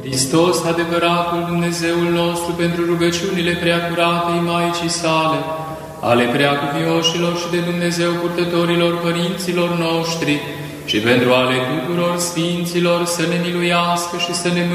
Hristos, adevăratul Dumnezeul nostru, pentru rugăciunile preacuratei Maicii sale, ale preacuvioșilor și de Dumnezeu purtătorilor părinților noștri, și pentru ale tuturor sfinților, să ne miluiască și să ne